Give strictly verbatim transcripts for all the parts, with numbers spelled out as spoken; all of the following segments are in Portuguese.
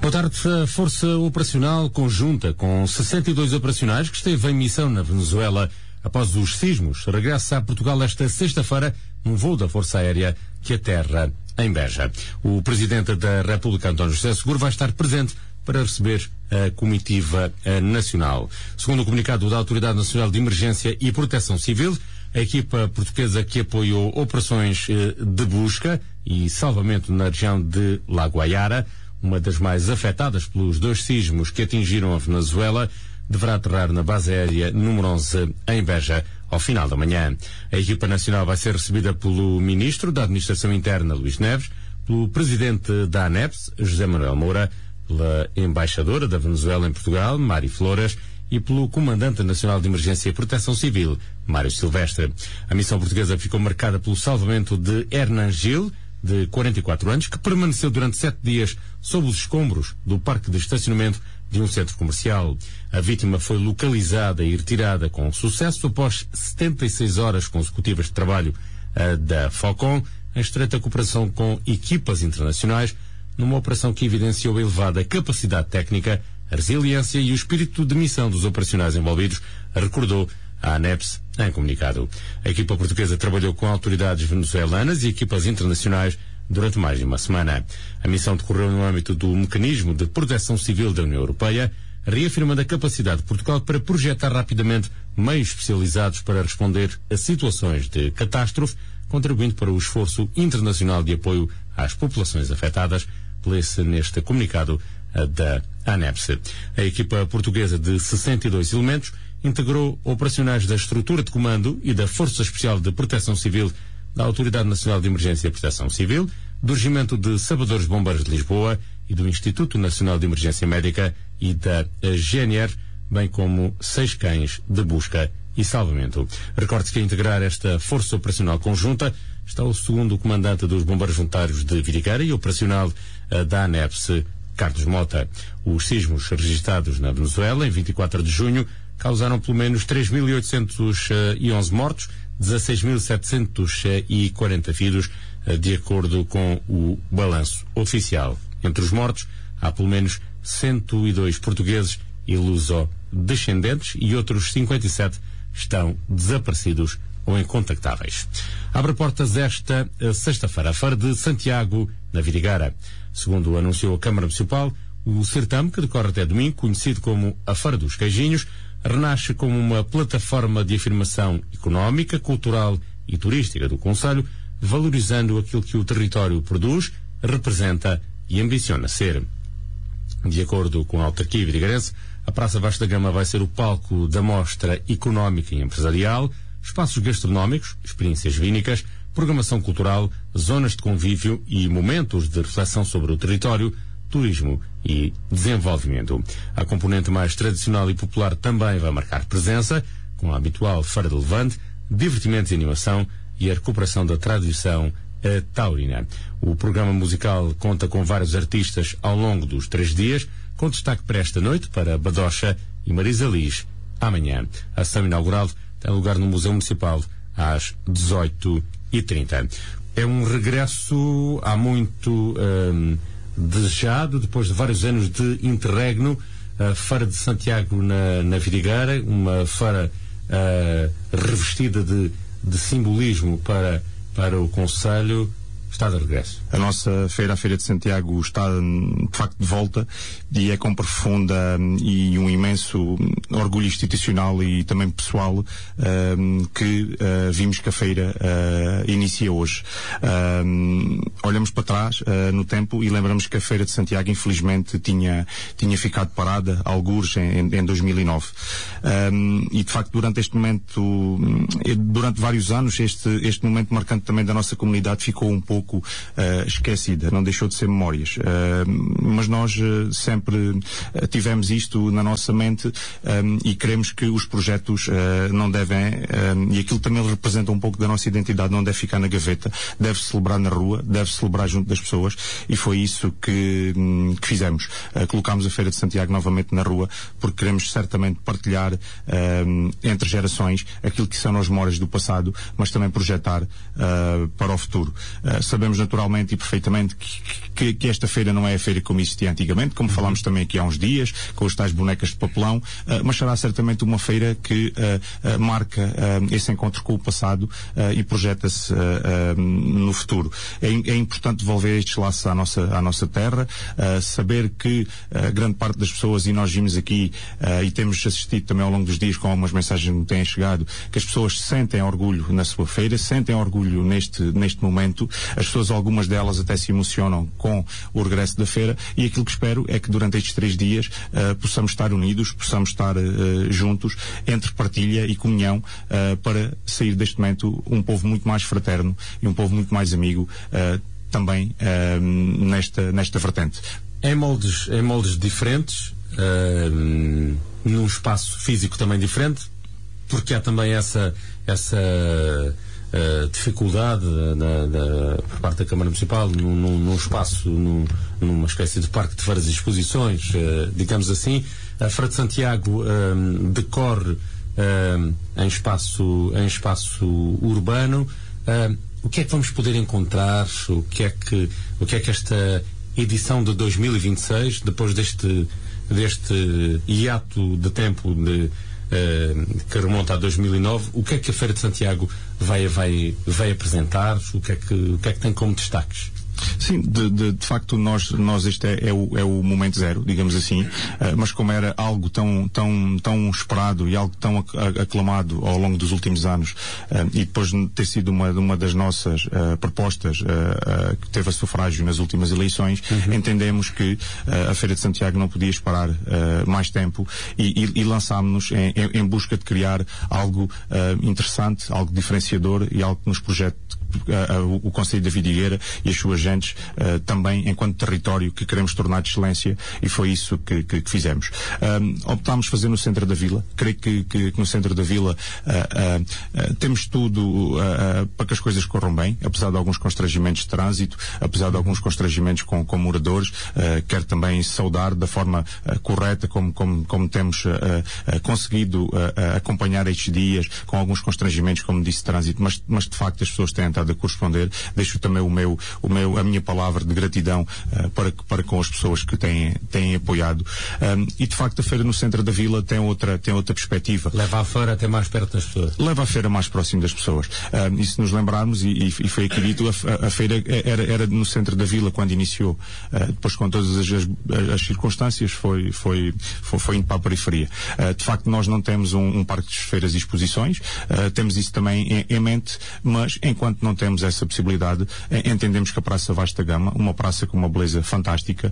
Boa tarde. A Força Operacional Conjunta, com sessenta e dois operacionais, que esteve em missão na Venezuela após os sismos, regressa a Portugal esta sexta-feira num voo da Força Aérea que aterra em Beja. O Presidente da República, António José Seguro, vai estar presente para receber a comitiva nacional. Segundo o comunicado da Autoridade Nacional de Emergência e Proteção Civil, a equipa portuguesa que apoiou operações de busca e salvamento na região de La Guaiara, uma das mais afetadas pelos dois sismos que atingiram a Venezuela, deverá aterrar na base aérea número onze em Beja ao final da manhã. A equipa nacional vai ser recebida pelo Ministro da Administração Interna, Luís Neves, pelo Presidente da ANEPS, José Manuel Moura, pela Embaixadora da Venezuela em Portugal, Mari Flores, e pelo Comandante Nacional de Emergência e Proteção Civil, Mário Silvestre. A missão portuguesa ficou marcada pelo salvamento de Hernan Gil, de quarenta e quatro anos, que permaneceu durante sete dias sob os escombros do parque de estacionamento de um centro comercial. A vítima foi localizada e retirada com sucesso após setenta e seis horas consecutivas de trabalho uh, da FOCOM, em estreita cooperação com equipas internacionais, numa operação que evidenciou a elevada capacidade técnica, a resiliência e o espírito de missão dos operacionais envolvidos, recordou a ANEPS em comunicado. A equipa portuguesa trabalhou com autoridades venezuelanas e equipas internacionais durante mais de uma semana. A missão decorreu no âmbito do Mecanismo de Proteção Civil da União Europeia, reafirmando a capacidade de Portugal para projetar rapidamente meios especializados para responder a situações de catástrofe, contribuindo para o esforço internacional de apoio às populações afetadas, lê-se neste comunicado da ANEPS. A equipa portuguesa de sessenta e dois elementos integrou operacionais da Estrutura de Comando e da Força Especial de Proteção Civil da Autoridade Nacional de Emergência e Proteção Civil, do Regimento de Salvadores Bombeiros de Lisboa e do Instituto Nacional de Emergência Médica e da G N R, bem como seis cães de busca e salvamento. Recorde-se que a integrar esta Força Operacional Conjunta está o segundo comandante dos Bombeiros Voluntários de Vidigueira e operacional uh, da ANEPS, Carlos Mota. Os sismos registrados na Venezuela em vinte e quatro de junho causaram pelo menos três mil oitocentos e onze mortos, dezasseis mil setecentos e quarenta feridos, de acordo com o balanço oficial. Entre os mortos, há pelo menos cento e dois portugueses e luso-descendentes e outros cinquenta e sete estão desaparecidos ou incontactáveis. Abre portas esta sexta-feira a Feira de Santiago, na Vidigueira. Segundo anunciou a Câmara Municipal, o certame, que decorre até domingo, conhecido como a Feira dos Queijinhos, renasce como uma plataforma de afirmação económica, cultural e turística do concelho, valorizando aquilo que o território produz, representa e ambiciona ser. De acordo com a autarquia vidigueirense, a Praça Vasco da Gama vai ser o palco da mostra económica e empresarial, espaços gastronómicos, experiências vínicas, programação cultural, zonas de convívio e momentos de reflexão sobre o território, turismo e desenvolvimento. A componente mais tradicional e popular também vai marcar presença, com a habitual Feira de Levante, divertimentos e animação e a recuperação da tradição uh, taurina. O programa musical conta com vários artistas ao longo dos três dias, com destaque para esta noite para Badocha e Marisa Liz amanhã. A sessão inaugural tem lugar no Museu Municipal às dezoito e trinta. É um regresso há muito um, desejado, depois de vários anos de interregno, a Feira de Santiago na, na Vidigueira, uma feira uh, revestida de, de simbolismo para, para o concelho, está de regresso. A nossa feira, a Feira de Santiago, está de facto de volta e é com profunda e um imenso orgulho institucional e também pessoal um, que uh, vimos que a feira uh, inicia hoje. Um, olhamos para trás uh, no tempo e lembramos que a Feira de Santiago infelizmente tinha, tinha ficado parada, algures, em, em dois mil e nove. Um, e de facto durante este momento, durante vários anos, este, este momento marcante também da nossa comunidade ficou um pouco pouco uh, esquecida, não deixou de ser memórias. Uh, mas nós uh, sempre uh, tivemos isto na nossa mente um, e queremos que os projetos uh, não devem, um, e aquilo também representa um pouco da nossa identidade, não deve ficar na gaveta, deve celebrar na rua, deve celebrar junto das pessoas, e foi isso que, um, que fizemos. Uh, colocámos a Feira de Santiago novamente na rua, porque queremos certamente partilhar um, entre gerações aquilo que são as memórias do passado, mas também projetar uh, para o futuro. Uh, sabemos naturalmente e perfeitamente que, que, que esta feira não é a feira como existia antigamente, como falámos também aqui há uns dias, com as tais bonecas de papelão, uh, mas será certamente uma feira que uh, uh, marca uh, esse encontro com o passado uh, e projeta-se uh, uh, no futuro. É, é importante devolver estes laços à nossa, à nossa terra, uh, saber que uh, grande parte das pessoas, e nós vimos aqui uh, e temos assistido também ao longo dos dias com algumas mensagens que me têm chegado, que as pessoas sentem orgulho na sua feira, sentem orgulho neste, neste momento. As pessoas, algumas delas até se emocionam com o regresso da feira, e aquilo que espero é que durante estes três dias uh, possamos estar unidos, possamos estar uh, juntos, entre partilha e comunhão, uh, para sair deste momento um povo muito mais fraterno e um povo muito mais amigo, uh, também uh, nesta, nesta vertente. Em moldes, em moldes diferentes, uh, num espaço físico também diferente, porque há também essa, essa uh, dificuldade na, na, por parte da Câmara Municipal, num, num, num espaço, num, numa espécie de parque de feiras e exposições, uh, digamos assim. A Feira de Santiago uh, decorre uh, em, espaço, em espaço urbano. Uh, o que é que vamos poder encontrar? O que é que, o que é que esta edição de dois mil e vinte e seis, depois deste, deste hiato de tempo de, uh, que remonta a dois mil e nove, o que é que a Feira de Santiago vai, vai, vai apresentar? O que é que, o que é que tem como destaques? Sim, de, de, de facto nós, nós este é, é, o, é o momento zero, digamos assim, uh, mas como era algo tão, tão, tão esperado e algo tão ac aclamado ao longo dos últimos anos, uh, e depois de ter sido uma, uma das nossas uh, propostas uh, uh, que teve a sufrágio nas últimas eleições, uhum. entendemos que uh, a Feira de Santiago não podia esperar uh, mais tempo, e, e, e lançámos-nos em, em, em busca de criar algo uh, interessante, algo diferenciador e algo que nos projete uh, uh, o Concelho da Vidigueira e as suas gentes uh, também enquanto território que queremos tornar de excelência, e foi isso que, que, que fizemos. Um, optámos fazer no centro da vila. Creio que, que, que no centro da vila uh, uh, uh, temos tudo uh, uh, para que as coisas corram bem, apesar de alguns constrangimentos de trânsito, apesar de alguns constrangimentos com, com moradores. Uh, quero também saudar da forma uh, correta como, como, como temos uh, uh, conseguido uh, uh, acompanhar estes dias, com alguns constrangimentos, como disse, de trânsito, mas, mas de facto as pessoas têm estado a corresponder. Deixo também o meu, o meu, a minha palavra de gratidão uh, para, para com as pessoas que têm, têm apoiado. Um, e de facto a feira no centro da vila tem outra, tem outra perspectiva. Leva a feira até mais perto das pessoas. Leva a feira mais próximo das pessoas. Um, e se nos lembrarmos, e, e foi aqui dito, a, a feira era, era no centro da vila quando iniciou. Uh, depois, com todas as, as, as circunstâncias, foi, foi, foi, foi indo para a periferia. Uh, de facto, nós não temos um, um parque de feiras e exposições, uh, temos isso também em, em mente, mas enquanto não temos essa possibilidade, entendemos que a Praça Vasta Gama, uma praça com uma beleza fantástica,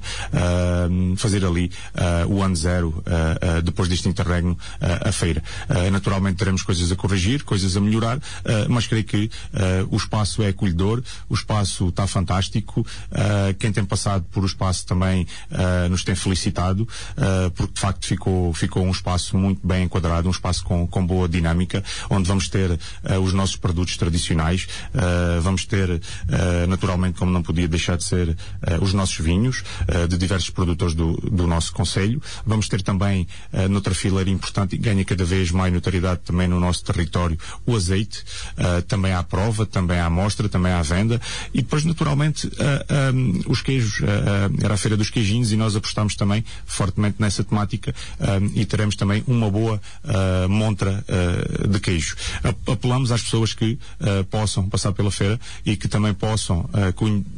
uh, fazer ali uh, o ano zero, uh, uh, depois deste interregno, uh, a feira. Uh, naturalmente teremos coisas a corrigir, coisas a melhorar, uh, mas creio que uh, o espaço é acolhedor, o espaço está fantástico, uh, quem tem passado por o espaço também uh, nos tem felicitado, uh, porque de facto ficou, ficou um espaço muito bem enquadrado, um espaço com, com boa dinâmica, onde vamos ter uh, os nossos produtos tradicionais, uh, vamos ter uh, naturalmente, como não podia deixar de ser, uh, os nossos vinhos uh, de diversos produtores do, do nosso concelho. Vamos ter também uh, noutra fileira importante, e ganha cada vez mais notoriedade também no nosso território, o azeite, uh, também à prova, também à amostra, também à venda, e depois naturalmente uh, um, os queijos, uh, uh, era a feira dos queijinhos, e nós apostamos também fortemente nessa temática, um, e teremos também uma boa uh, montra uh, de queijo. Apelamos às pessoas que uh, possam passar pela feira e que também possam uh,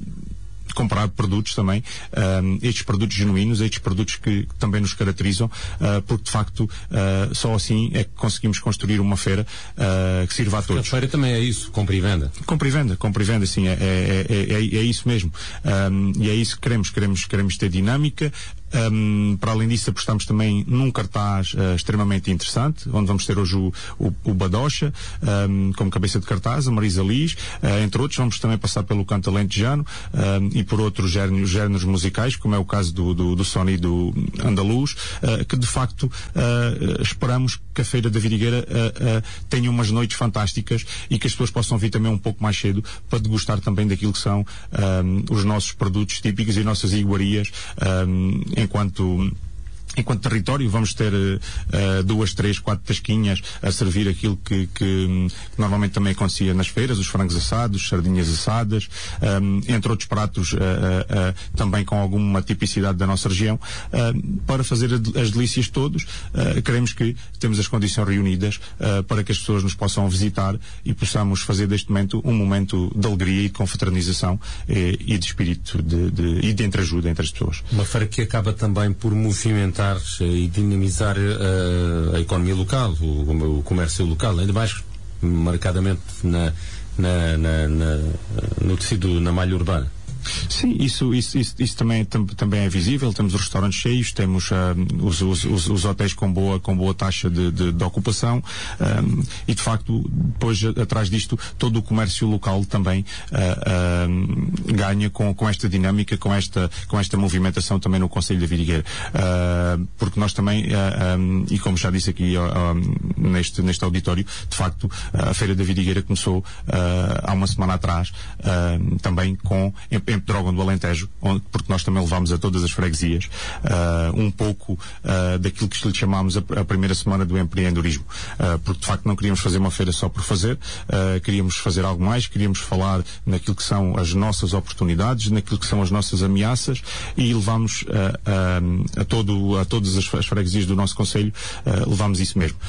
comprar produtos também, um, estes produtos genuínos, estes produtos que, que também nos caracterizam, uh, porque de facto uh, só assim é que conseguimos construir uma feira uh, que sirva a todos. A feira também é isso, compra e venda. Compra e venda, compra e venda, sim, é, é, é, é, é isso mesmo. Um, e é isso que queremos, queremos, queremos ter dinâmica. Um, para além disso, apostamos também num cartaz uh, extremamente interessante, onde vamos ter hoje o, o, o Badocha um, como cabeça de cartaz, a Marisa Liz, uh, entre outros. Vamos também passar pelo canto alentejano um, e por outros géneros, géneros musicais, como é o caso do, do, do sonido andaluz, uh, que de facto uh, esperamos que a Feira da Vidigueira uh, uh, tenha umas noites fantásticas e que as pessoas possam vir também um pouco mais cedo para degustar também daquilo que são um, os nossos produtos típicos e nossas iguarias, um, enquanto enquanto território, vamos ter uh, duas, três, quatro tasquinhas a servir aquilo que, que, que normalmente também acontecia nas feiras, os frangos assados, sardinhas assadas, um, entre outros pratos uh, uh, uh, também com alguma tipicidade da nossa região, uh, para fazer as delícias todos. Uh, queremos que temos as condições reunidas uh, para que as pessoas nos possam visitar e possamos fazer deste momento um momento de alegria e de confraternização e, e de espírito de, de, e de entreajuda entre as pessoas. Uma feira que acaba também por movimentar e dinamizar uh, a economia local, o, o comércio local, ainda mais marcadamente na, na, na, na, no tecido, na malha urbana. Sim, isso, isso, isso, isso também, tam, também é visível. Temos os restaurantes cheios, temos uh, os, os, os, os hotéis com boa, com boa taxa de, de, de ocupação, um, e de facto depois atrás disto todo o comércio local também uh, uh, ganha com, com esta dinâmica, com esta, com esta movimentação também no Concelho da Vidigueira, uh, porque nós também uh, um, e como já disse aqui uh, um, neste, neste auditório, de facto a Feira da Vidigueira começou uh, há uma semana atrás, uh, também com em, em Pedrógão do Alentejo, onde, porque nós também levámos a todas as freguesias uh, um pouco uh, daquilo que lhe chamámos a, a primeira semana do empreendedorismo, uh, porque de facto não queríamos fazer uma feira só por fazer, uh, queríamos fazer algo mais, queríamos falar naquilo que são as nossas oportunidades, naquilo que são as nossas ameaças, e levámos uh, uh, a, todo, a todas as, as freguesias do nosso concelho, uh, levámos isso mesmo.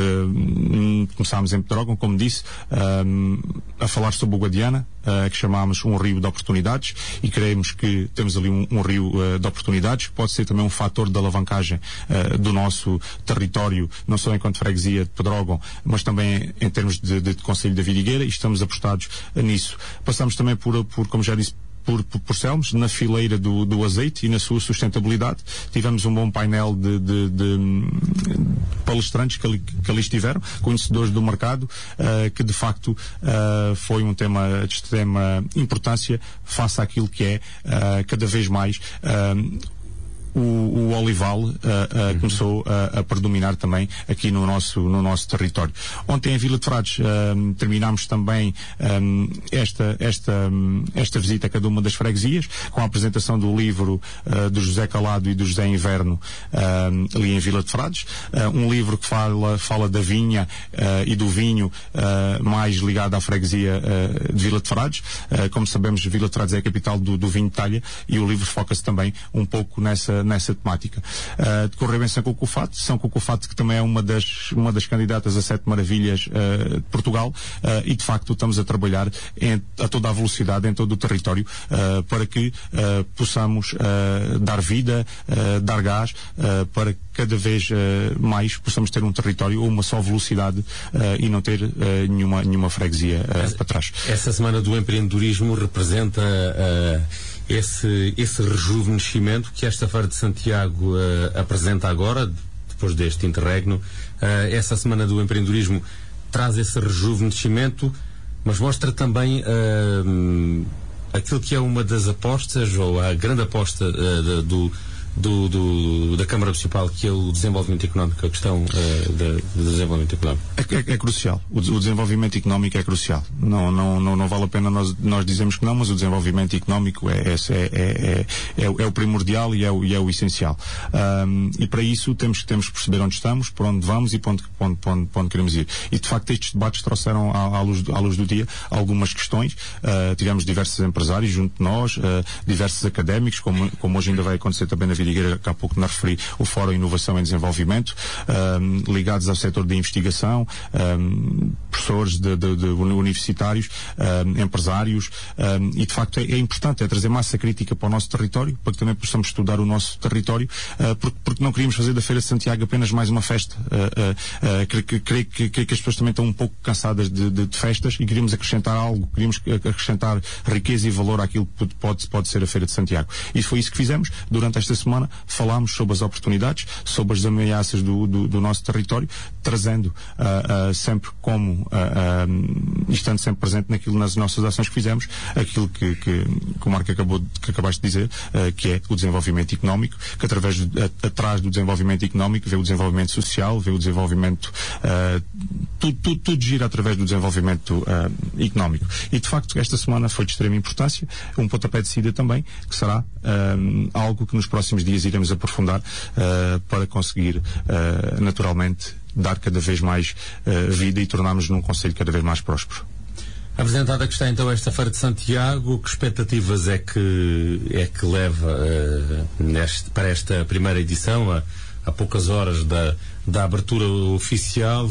Uh, começámos em Pedrógão, como disse, uh, a falar sobre o Guadiana, uh, que chamámos um rio de oportunidades, e creemos que temos ali um, um rio uh, de oportunidades, que pode ser também um fator de alavancagem uh, do nosso território, não só enquanto freguesia de Pedrógão, mas também em termos de, de, de Concelho da Vidigueira, e estamos apostados uh, nisso. Passamos também por, por, como já disse, Por, por, por Selmos, na fileira do, do azeite e na sua sustentabilidade. Tivemos um bom painel de, de, de, de palestrantes que ali, que ali estiveram, conhecedores do mercado, uh, que de facto uh, foi um tema de extrema importância face àquilo que é uh, cada vez mais uh, O, o olival uh, uh, uhum. começou uh, a predominar também aqui no nosso, no nosso território. Ontem em Vila de Frades uh, terminámos também um, esta, esta, um, esta visita a cada uma das freguesias, com a apresentação do livro uh, do José Calado e do José Inverno uh, ali em Vila de Frades, uh, um livro que fala, fala da vinha uh, e do vinho, uh, mais ligado à freguesia uh, de Vila de Frades. Uh, como sabemos, Vila de Frades é a capital do, do vinho de talha, e o livro foca-se também um pouco nessa nessa temática. Uh, decorreu bem São Cucufato, São Cucufato que também é uma das, uma das candidatas a Sete Maravilhas uh, de Portugal, uh, e de facto estamos a trabalhar em, a toda a velocidade em todo o território uh, para que uh, possamos uh, dar vida, uh, dar gás, uh, para que cada vez uh, mais possamos ter um território ou uma só velocidade uh, e não ter uh, nenhuma, nenhuma freguesia uh, para trás. Essa semana do empreendedorismo representa uh, esse, esse rejuvenescimento que esta Feira de Santiago uh, apresenta agora, depois deste interregno. Uh, essa semana do empreendedorismo traz esse rejuvenescimento, mas mostra também uh, aquilo que é uma das apostas, ou a grande aposta uh, do Do, do, da Câmara Municipal, que é o desenvolvimento económico, a questão uh, de, de desenvolvimento económico. É, é, é crucial. O, o desenvolvimento económico é crucial. Não, não, não, não vale a pena nós, nós dizermos que não, mas o desenvolvimento económico é, é, é, é, é, é o primordial e é o, e é o essencial. Um, e para isso temos, temos que perceber onde estamos, para onde vamos e para onde, para onde, para onde, para onde queremos ir. E de facto estes debates trouxeram à, à, luz, à luz do dia algumas questões. Uh, tivemos diversos empresários junto de nós, uh, diversos académicos, como, como hoje ainda vai acontecer também na vida, que há pouco me referi, o Fórum Inovação e Desenvolvimento, um, ligados ao setor de investigação, um, professores de, de, de universitários, um, empresários, um, e de facto é, é importante, é trazer massa crítica para o nosso território, para que também possamos estudar o nosso território, uh, porque, porque não queríamos fazer da Feira de Santiago apenas mais uma festa. Uh, uh, uh, creio, que, creio, que, creio que as pessoas também estão um pouco cansadas de, de, de festas, e queríamos acrescentar algo, queríamos acrescentar riqueza e valor àquilo que pode, pode ser a Feira de Santiago. E foi isso que fizemos durante esta semana. Falámos sobre as oportunidades, sobre as ameaças do, do, do nosso território, trazendo uh, uh, sempre como, uh, uh, estando sempre presente naquilo, nas nossas ações que fizemos, aquilo que, que, que o Marco acabou, que acabaste de dizer, uh, que é o desenvolvimento económico, que através do, a, atrás do desenvolvimento económico vê o desenvolvimento social, vê o desenvolvimento, uh, tudo, tudo, tudo gira através do desenvolvimento uh, económico. E de facto esta semana foi de extrema importância, um pontapé de saída também, que será uh, algo que nos próximos dias iremos aprofundar uh, para conseguir uh, naturalmente dar cada vez mais uh, vida e tornarmos num concelho cada vez mais próspero. Apresentada que está então esta Feira de Santiago, que expectativas é que, é que leva uh, neste, para esta primeira edição, a, a poucas horas da, da abertura oficial?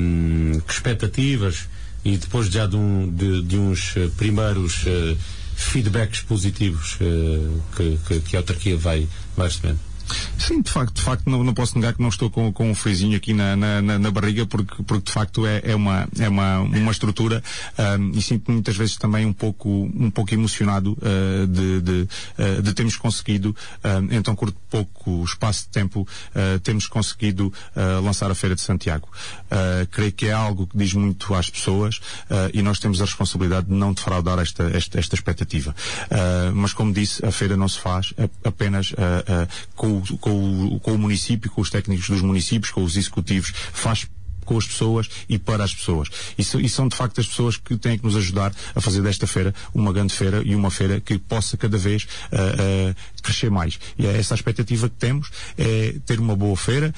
Um, que expectativas, e depois já de, um, de, de uns primeiros uh, feedbacks positivos uh, que, que, que a autarquia vai, vai recebendo? Sim, de facto, de facto não, não posso negar que não estou com, com um frisinho aqui na, na, na barriga, porque, porque de facto é, é, uma, é uma, uma estrutura um, e sinto muitas vezes também um pouco, um pouco emocionado uh, de, de, uh, de termos conseguido, um, em tão curto pouco espaço de tempo, uh, termos conseguido uh, lançar a Feira de Santiago. Uh, creio que é algo que diz muito às pessoas uh, e nós temos a responsabilidade de não defraudar esta, esta, esta expectativa. Uh, mas como disse, a feira não se faz apenas uh, uh, com Com o, com o município, com os técnicos dos municípios, com os executivos, faz com as pessoas e para as pessoas. E, so, e são de facto as pessoas que têm que nos ajudar a fazer desta feira uma grande feira e uma feira que possa cada vez uh, uh, crescer mais. E é essa a expectativa que temos, é ter uma boa feira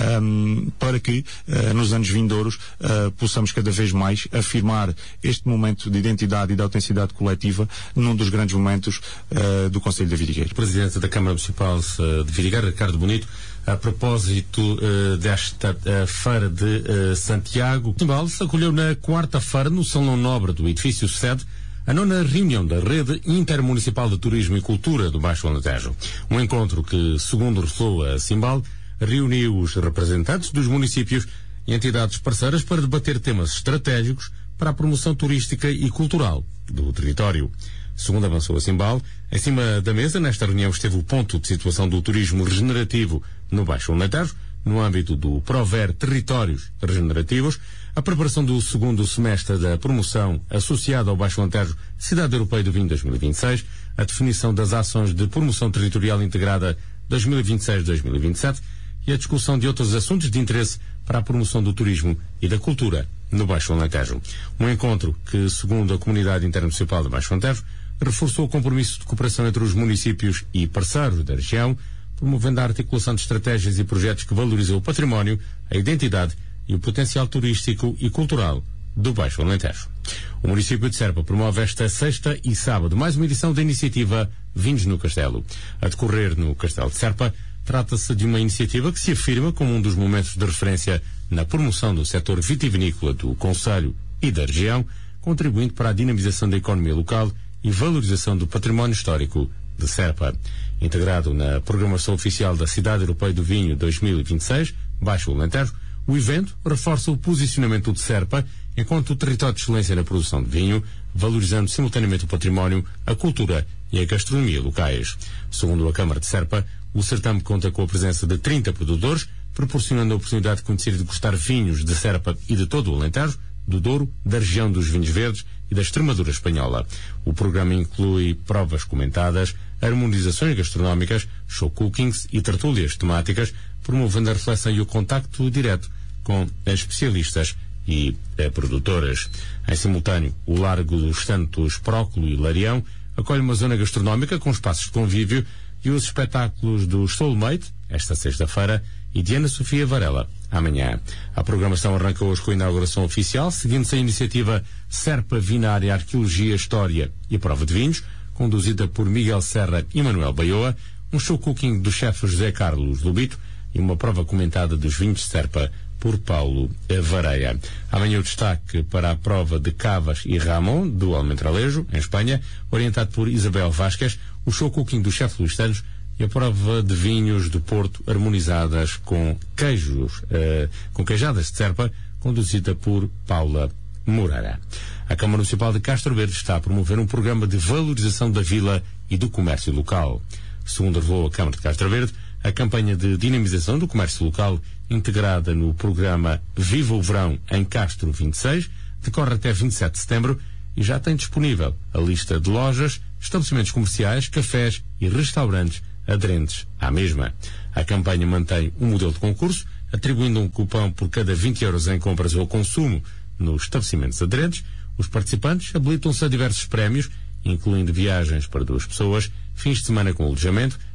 um, para que uh, nos anos vindouros uh, possamos cada vez mais afirmar este momento de identidade e de autenticidade coletiva num dos grandes momentos uh, do Concelho de Vidigueira. Presidente da Câmara Municipal de Vidigueira, Ricardo Bonito, a propósito uh, desta uh, Feira de uh, Santiago, Timbal se acolheu na quarta-feira no Salão Nobre do edifício sede a nona reunião da Rede Intermunicipal de Turismo e Cultura do Baixo Alentejo. Um encontro que, segundo revelou a Simbal, reuniu os representantes dos municípios e entidades parceiras para debater temas estratégicos para a promoção turística e cultural do território. Segundo avançou a Simbal, em cima da mesa, nesta reunião, esteve o ponto de situação do turismo regenerativo no Baixo Alentejo, no âmbito do Prover Territórios Regenerativos, a preparação do segundo semestre da promoção associada ao Baixo Alentejo Cidade Europeia do Vinho dois mil e vinte e seis, a definição das ações de promoção territorial integrada dois mil e vinte e seis a dois mil e vinte e sete e a discussão de outros assuntos de interesse para a promoção do turismo e da cultura no Baixo Alentejo. Um encontro que, segundo a Comunidade Intermunicipal do Baixo Alentejo, reforçou o compromisso de cooperação entre os municípios e parceiros da região, promovendo a articulação de estratégias e projetos que valorizam o património, a identidade e o potencial turístico e cultural do Baixo Alentejo. O município de Serpa promove esta sexta e sábado mais uma edição da iniciativa Vinhos no Castelo. A decorrer no Castelo de Serpa, trata-se de uma iniciativa que se afirma como um dos momentos de referência na promoção do setor vitivinícola do concelho e da região, contribuindo para a dinamização da economia local e valorização do património histórico de Serpa. Integrado na programação oficial da Cidade Europeia do Vinho dois mil e vinte e seis, Baixo Alentejo, o evento reforça o posicionamento de Serpa enquanto território de excelência na produção de vinho, valorizando simultaneamente o património, a cultura e a gastronomia locais. Segundo a Câmara de Serpa, o certame conta com a presença de trinta produtores, proporcionando a oportunidade de conhecer e degustar vinhos de Serpa e de todo o Alentejo, do Douro, da região dos vinhos verdes e da Extremadura espanhola. O programa inclui provas comentadas, harmonizações gastronómicas, show cookings e tertúlias temáticas, promovendo a reflexão e o contacto direto com especialistas e eh, produtoras. Em simultâneo, o Largo dos Santos Próculo e Larião acolhe uma zona gastronómica com espaços de convívio e os espetáculos do Soulmate, esta sexta-feira, e de Ana Sofia Varela, amanhã. A programação arranca hoje com a inauguração oficial, seguindo-se a iniciativa Serpa Vinária Arqueologia, História e Prova de Vinhos, conduzida por Miguel Serra e Manuel Baioa, um show cooking do chefe José Carlos Lubito e uma prova comentada dos vinhos de Serpa por Paulo Vareia. Amanhã o destaque para a prova de Cavas e Ramon, do Almendralejo, em Espanha, orientado por Isabel Vasquez, o show cooking do chefe Luís Teles e a prova de vinhos do Porto harmonizadas com queijos, uh, com queijadas de Serpa, conduzida por Paula Moreira. A Câmara Municipal de Castro Verde está a promover um programa de valorização da vila e do comércio local. Segundo revelou a Câmara de Castro Verde, a campanha de dinamização do comércio local, integrada no programa Viva o Verão em Castro vinte e seis, decorre até vinte e sete de setembro e já tem disponível a lista de lojas, estabelecimentos comerciais, cafés e restaurantes aderentes à mesma. A campanha mantém um modelo de concurso, atribuindo um cupão por cada vinte euros em compras ou consumo nos estabelecimentos aderentes. Os participantes habilitam-se a diversos prémios, incluindo viagens para duas pessoas, fins de semana com alojamento,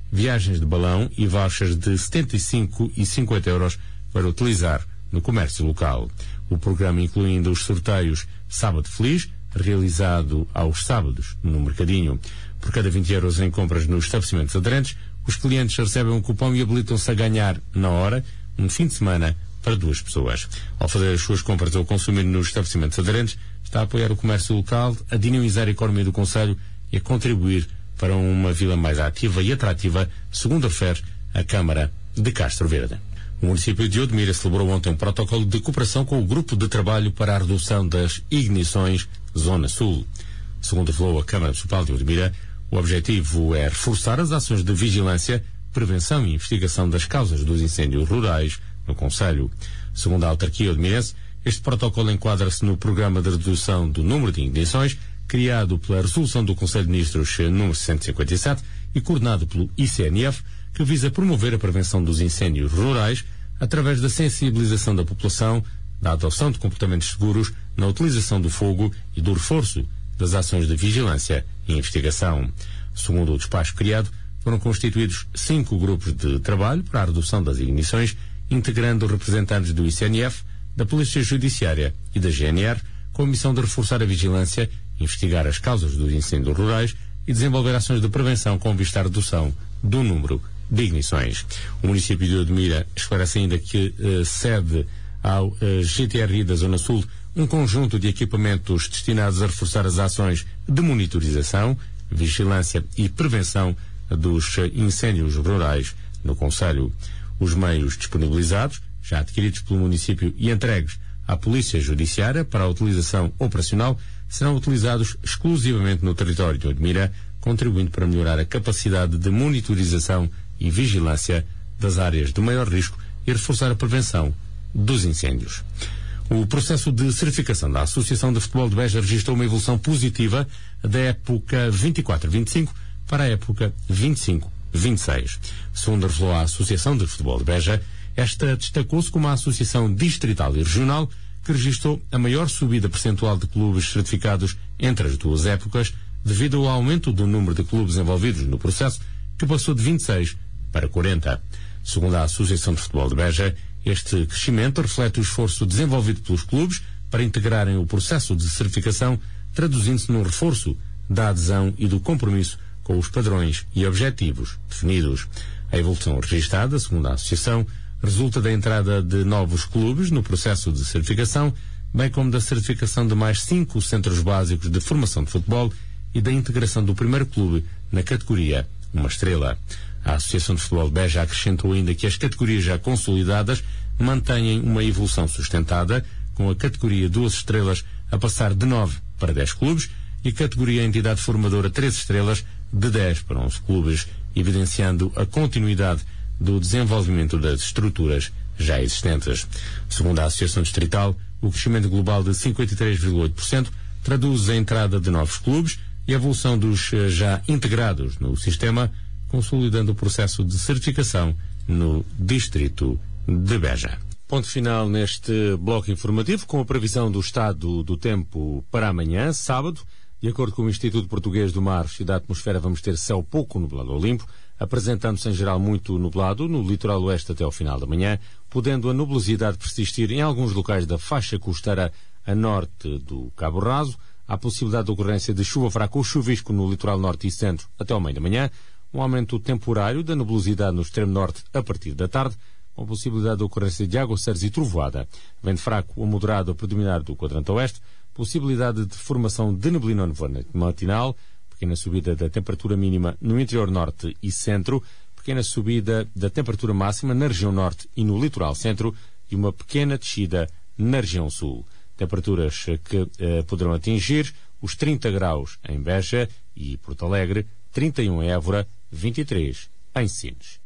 viagens de balão e vouchers de setenta e cinco e cinquenta euros para utilizar no comércio local. O programa inclui ainda os sorteios Sábado Feliz, realizado aos sábados no Mercadinho. Por cada vinte euros em compras nos estabelecimentos aderentes, os clientes recebem um cupom e habilitam-se a ganhar, na hora, um fim de semana para duas pessoas. Ao fazer as suas compras ou consumir nos estabelecimentos aderentes, está a apoiar o comércio local, a dinamizar a economia do concelho e a contribuir para uma vila mais ativa e atrativa, segundo refere a Câmara de Castro Verde. O município de Odmira celebrou ontem um protocolo de cooperação com o Grupo de Trabalho para a Redução das Ignições Zona Sul. Segundo revelou a Câmara Municipal de Odmira, o objetivo é reforçar as ações de vigilância, prevenção e investigação das causas dos incêndios rurais no concelho. Segundo a autarquia odmirense, este protocolo enquadra-se no programa de redução do número de ignições, criado pela Resolução do Conselho de Ministros número cento e cinquenta e sete e coordenado pelo I C N F, que visa promover a prevenção dos incêndios rurais através da sensibilização da população, da adoção de comportamentos seguros na utilização do fogo e do reforço das ações de vigilância e investigação. Segundo o despacho criado, foram constituídos cinco grupos de trabalho para a redução das ignições, integrando representantes do I C N F, da Polícia Judiciária e da G N R, com a missão de reforçar a vigilância, investigar as causas dos incêndios rurais e desenvolver ações de prevenção com vista à redução do número de ignições. O município de Odmira esclarece ainda que eh, cede ao eh, G T R I da Zona Sul um conjunto de equipamentos destinados a reforçar as ações de monitorização, vigilância e prevenção dos eh, incêndios rurais no concelho. Os meios disponibilizados, já adquiridos pelo município e entregues à Polícia Judiciária para a utilização operacional, serão utilizados exclusivamente no território de Odmira, contribuindo para melhorar a capacidade de monitorização e vigilância das áreas de maior risco e reforçar a prevenção dos incêndios. O processo de certificação da Associação de Futebol de Beja registrou uma evolução positiva da época vinte e quatro vinte e cinco para a época vinte e cinco vinte e seis. Segundo revelou a Associação de Futebol de Beja, esta destacou-se como a Associação Distrital e Regional que registrou a maior subida percentual de clubes certificados entre as duas épocas, devido ao aumento do número de clubes envolvidos no processo, que passou de vinte e seis para quarenta. Segundo a Associação de Futebol de Beja, este crescimento reflete o esforço desenvolvido pelos clubes para integrarem o processo de certificação, traduzindo-se num reforço da adesão e do compromisso com os padrões e objetivos definidos. A evolução registada, segundo a Associação, resulta da entrada de novos clubes no processo de certificação, bem como da certificação de mais cinco centros básicos de formação de futebol e da integração do primeiro clube na categoria Uma Estrela. A Associação de Futebol de Beja acrescentou ainda que as categorias já consolidadas mantêm uma evolução sustentada, com a categoria Duas Estrelas a passar de nove para dez clubes e a categoria Entidade Formadora Três Estrelas de dez para onze clubes, evidenciando a continuidade do desenvolvimento das estruturas já existentes. Segundo a Associação Distrital, o crescimento global de cinquenta e três vírgula oito por cento traduz a entrada de novos clubes e a evolução dos já integrados no sistema, consolidando o processo de certificação no distrito de Beja. Ponto final neste bloco informativo, com a previsão do estado do tempo para amanhã, sábado. De acordo com o Instituto Português do Mar e da Atmosfera, vamos ter céu pouco nublado ou limpo, apresentando-se em geral muito nublado no litoral oeste até ao final da manhã, podendo a nubosidade persistir em alguns locais da faixa costeira a norte do Cabo Raso. Há possibilidade de ocorrência de chuva fraca ou chuvisco no litoral norte e centro até ao meio da manhã, um aumento temporário da nebulosidade no extremo norte a partir da tarde, com possibilidade de ocorrência de aguaceiros e trovoada. Vento fraco ou moderado a predominar do quadrante oeste, possibilidade de formação de neblina nevoeiro matinal, pequena subida da temperatura mínima no interior norte e centro, pequena subida da temperatura máxima na região norte e no litoral centro e uma pequena descida na região sul. Temperaturas que eh, poderão atingir os trinta graus em Beja e Porto Alegre, trinta e um em Évora, vinte e três em Sines.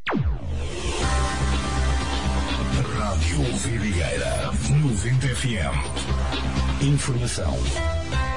Rádio Vidigueira, noventa F M. Informação